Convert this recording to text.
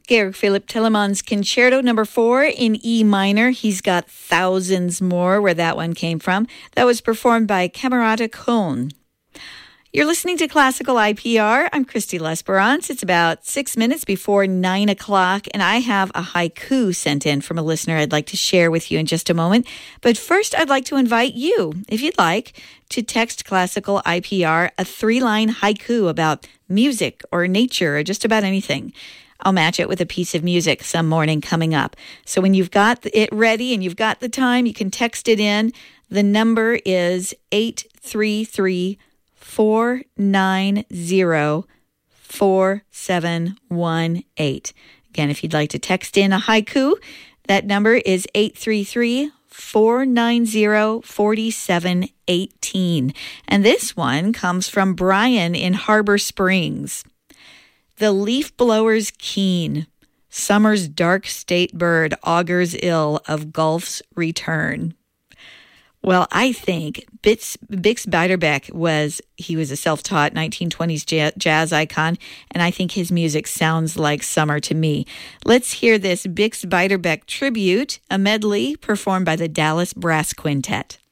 Georg Philipp Telemann's Concerto Number 4 in E minor. He's got thousands more where that one came from. That was performed by Camerata Kohn. You're listening to Classical IPR. I'm Christy Lesperance. It's about 6 minutes before 9 o'clock, and I have a haiku sent in from a listener I'd like to share with you in just a moment. But first, I'd like to invite you, if you'd like, to text Classical IPR a 3-line haiku about music or nature or just about anything. I'll match it with a piece of music some morning coming up. So when you've got it ready and you've got the time, you can text it in. The number is 833-490-4718. Again, if you'd like to text in a haiku, that number is 833-490-4718. And this one comes from Brian in Harbor Springs. The leaf blower's keen, summer's dark state bird augurs ill of Gulf's return. Well, I think Bix Beiderbecke was a self-taught 1920s jazz icon, and I think his music sounds like summer to me. Let's hear this Bix Beiderbecke tribute, a medley performed by the Dallas Brass Quintet.